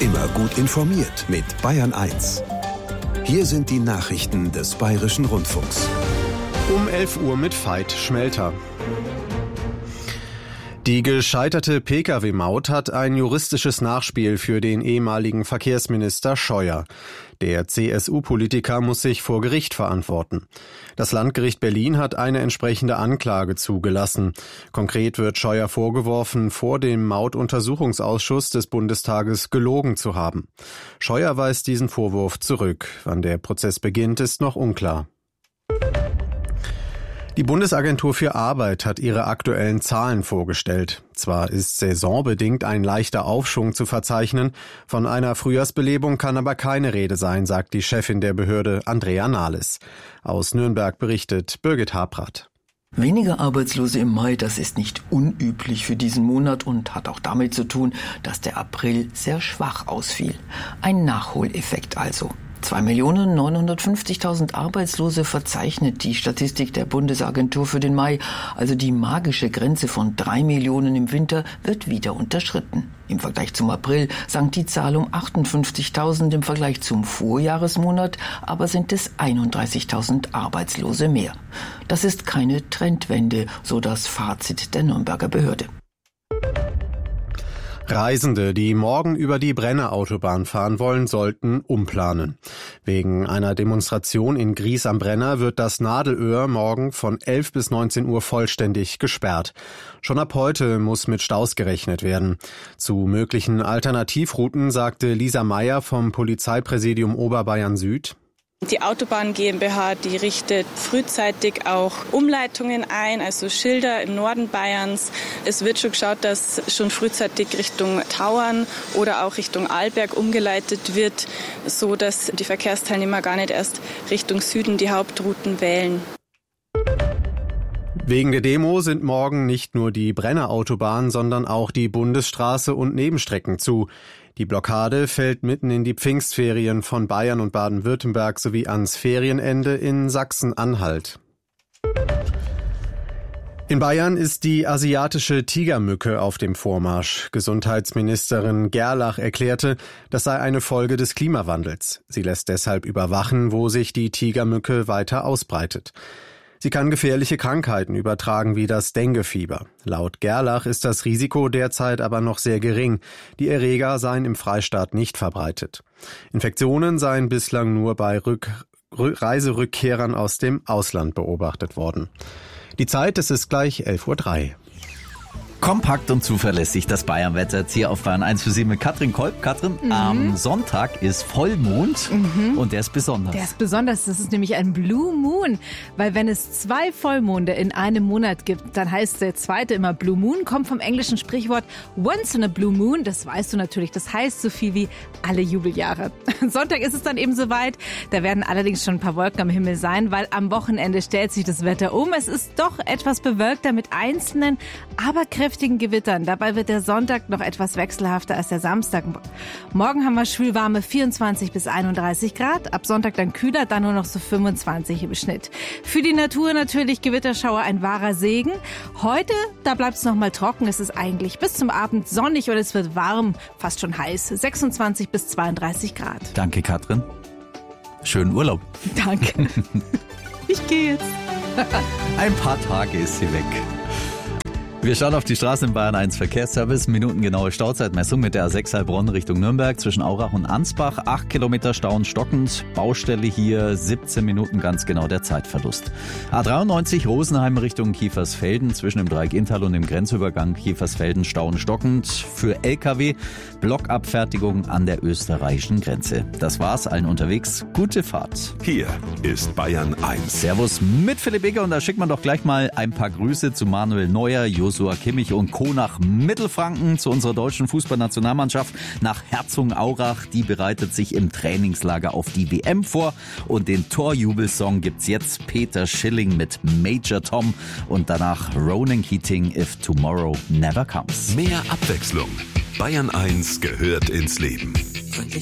Immer gut informiert mit Bayern 1. Hier sind die Nachrichten des Bayerischen Rundfunks. Um 11 Uhr mit Veit Schmelter. Die gescheiterte Pkw-Maut hat ein juristisches Nachspiel für den ehemaligen Verkehrsminister Scheuer. Der CSU-Politiker muss sich vor Gericht verantworten. Das Landgericht Berlin hat eine entsprechende Anklage zugelassen. Konkret wird Scheuer vorgeworfen, vor dem Mautuntersuchungsausschuss des Bundestages gelogen zu haben. Scheuer weist diesen Vorwurf zurück. Wann der Prozess beginnt, ist noch unklar. Die Bundesagentur für Arbeit hat ihre aktuellen Zahlen vorgestellt. Zwar ist saisonbedingt ein leichter Aufschwung zu verzeichnen, von einer Frühjahrsbelebung kann aber keine Rede sein, sagt die Chefin der Behörde Andrea Nahles. Aus Nürnberg berichtet Birgit Habrath. Weniger Arbeitslose im Mai, das ist nicht unüblich für diesen Monat und hat auch damit zu tun, dass der April sehr schwach ausfiel. Ein Nachholeffekt also. 2.950.000 Arbeitslose verzeichnet die Statistik der Bundesagentur für den Mai. Also die magische Grenze von 3 Millionen im Winter wird wieder unterschritten. Im Vergleich zum April sank die Zahl um 58.000, im Vergleich zum Vorjahresmonat aber sind es 31.000 Arbeitslose mehr. Das ist keine Trendwende, so das Fazit der Nürnberger Behörde. Reisende, die morgen über die Brenner-Autobahn fahren wollen, sollten umplanen. Wegen einer Demonstration in Gries am Brenner wird das Nadelöhr morgen von 11 bis 19 Uhr vollständig gesperrt. Schon ab heute muss mit Staus gerechnet werden. Zu möglichen Alternativrouten sagte Lisa Meyer vom Polizeipräsidium Oberbayern Süd: Die Autobahn GmbH, die richtet frühzeitig auch Umleitungen ein, also Schilder im Norden Bayerns. Es wird schon geschaut, dass schon frühzeitig Richtung Tauern oder auch Richtung Arlberg umgeleitet wird, so dass die Verkehrsteilnehmer gar nicht erst Richtung Süden die Hauptrouten wählen. Wegen der Demo sind morgen nicht nur die Brenner-Autobahn, sondern auch die Bundesstraße und Nebenstrecken zu. Die Blockade fällt mitten in die Pfingstferien von Bayern und Baden-Württemberg sowie ans Ferienende in Sachsen-Anhalt. In Bayern ist die asiatische Tigermücke auf dem Vormarsch. Gesundheitsministerin Gerlach erklärte, das sei eine Folge des Klimawandels. Sie lässt deshalb überwachen, wo sich die Tigermücke weiter ausbreitet. Sie kann gefährliche Krankheiten übertragen wie das Denguefieber. Laut Gerlach ist das Risiko derzeit aber noch sehr gering. Die Erreger seien im Freistaat nicht verbreitet. Infektionen seien bislang nur bei Reiserückkehrern aus dem Ausland beobachtet worden. Die Zeit, es ist gleich 11:03 Uhr. Kompakt und zuverlässig das Bayern-Wetter jetzt hier auf Bayern 1 für Sie mit Katrin Kolb. Katrin, am Sonntag ist Vollmond und der ist besonders. Der ist besonders, das ist nämlich ein Blue Moon, weil wenn es 2 Vollmonde in einem Monat gibt, dann heißt der zweite immer Blue Moon, kommt vom englischen Sprichwort Once in a Blue Moon, das weißt du natürlich, das heißt so viel wie alle Jubeljahre. Sonntag ist es dann eben soweit, da werden allerdings schon ein paar Wolken am Himmel sein, weil am Wochenende stellt sich das Wetter um. Es ist doch etwas bewölkter mit einzelnen, aber kräftigen Gewittern. Dabei wird der Sonntag noch etwas wechselhafter als der Samstag. Morgen haben wir schwülwarme 24 bis 31 Grad. Ab Sonntag dann kühler, dann nur noch so 25 im Schnitt. Für die Natur natürlich Gewitterschauer ein wahrer Segen. Heute, da bleibt es noch mal trocken. Es ist eigentlich bis zum Abend sonnig und es wird warm, fast schon heiß. 26 bis 32 Grad. Danke, Katrin. Schönen Urlaub. Danke. Ich gehe jetzt. Ein paar Tage ist sie weg. Wir schauen auf die Straße im Bayern 1 Verkehrsservice. Minutengenaue Stauzeitmessung mit der A6 Heilbronn Richtung Nürnberg zwischen Aurach und Ansbach. 8 Kilometer Stauen stockend. Baustelle hier 17 Minuten ganz genau der Zeitverlust. A93 Rosenheim Richtung Kiefersfelden zwischen dem Dreieck Inntal und dem Grenzübergang Kiefersfelden Stauen stockend. Für LKW Blockabfertigung an der österreichischen Grenze. Das war's, allen unterwegs. Gute Fahrt. Hier ist Bayern 1. Servus mit Philipp Eger und da schickt man doch gleich mal ein paar Grüße zu Manuel Neuer, Joshua Kimmich und Co. nach Mittelfranken zu unserer deutschen Fußballnationalmannschaft nach Herzogenaurach. Die bereitet sich im Trainingslager auf die WM vor und den Torjubelsong gibt's jetzt Peter Schilling mit Major Tom und danach Ronan Keating If Tomorrow Never Comes. Mehr Abwechslung. Bayern 1 gehört ins Leben.